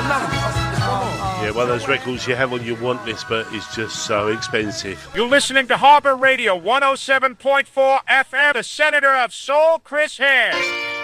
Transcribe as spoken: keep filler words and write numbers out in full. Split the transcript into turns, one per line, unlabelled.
Yeah, one of those records you have on your want list, but it's just so expensive.
You're listening to Harbor Radio one oh seven point four F M, the Senator of Soul, Chris Hare.